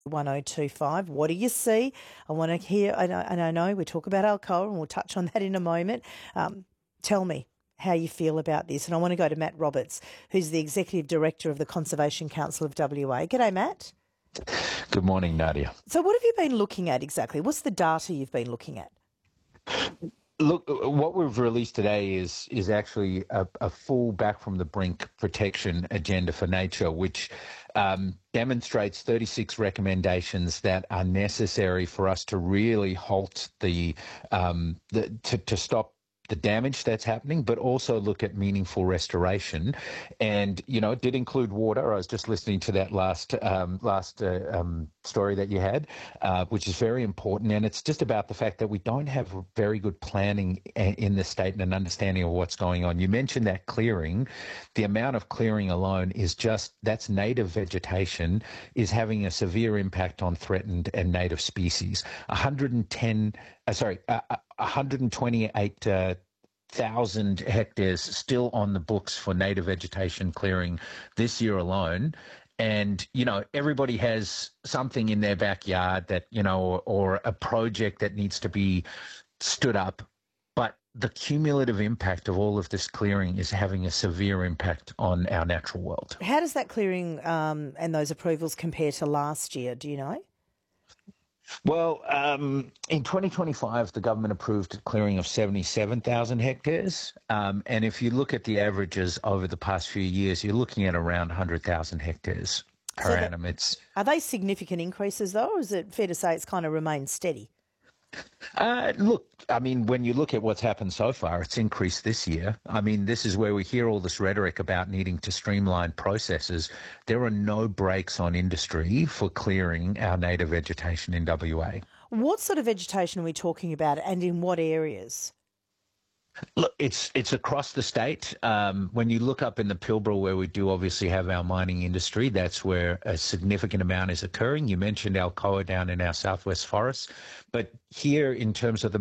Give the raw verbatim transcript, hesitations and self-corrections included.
one oh two five. What do you see? I want to hear, and I, and I know we talk about Alcoa and we'll touch on that in a moment. Um, tell me how you feel about this. And I want to go to Matt Roberts, who's the Executive Director of the Conservation Council of W A. G'day, Matt. Good morning, Nadia. So what have you been looking at exactly? What's the data you've been looking at? Look, what we've released today is is actually a, a full back from the brink protection agenda for nature, which um, demonstrates thirty-six recommendations that are necessary for us to really halt the, um, the to, to stop the damage that's happening, but also look at meaningful restoration. And, you know, it did include water. I was just listening to that last um, last uh, um, story that you had, uh, which is very important. And it's just about the fact that we don't have very good planning in the state and an understanding of what's going on. You mentioned that clearing. The amount of clearing alone is just, that's native vegetation, is having a severe impact on threatened and native species. one hundred ten, uh, sorry, uh, one hundred twenty-eight uh, thousand hectares still on the books for native vegetation clearing this year alone. And, you know, everybody has something in their backyard that, you know, or, or a project that needs to be stood up. But the cumulative impact of all of this clearing is having a severe impact on our natural world. How does that clearing um, and those approvals compare to last year? Do you know? Well, um, in twenty twenty-five, the government approved a clearing of seventy-seven thousand hectares. Um, and if you look at the averages over the past few years, you're looking at around one hundred thousand hectares per So annum. It's Are they significant increases, though, or is it fair to say it's kind of remained steady? Uh, look, I mean, when you look at what's happened so far, it's increased this year. I mean, this is where we hear all this rhetoric about needing to streamline processes. There are no brakes on industry for clearing our native vegetation in W A. What sort of vegetation are we talking about, and in what areas? Look, it's it's across the state. Um, when you look up in the Pilbara, where we do obviously have our mining industry, that's where a significant amount is occurring. You mentioned Alcoa down in our southwest forests, but here in terms of the